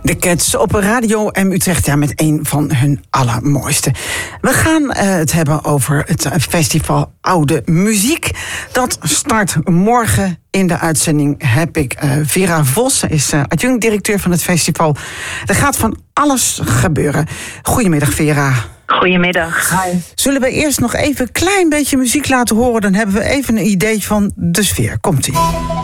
De Cats op Radio M Utrecht, ja, met een van hun allermooiste. We gaan het hebben over het festival Oude Muziek. Dat start morgen. In de uitzending heb ik Vera Vos. Zij is adjunct-directeur van het festival. Er gaat van alles gebeuren. Goedemiddag, Vera. Goedemiddag. Hi. Zullen we eerst nog even een klein beetje muziek laten horen? Dan hebben we even een idee van de sfeer. Komt-ie.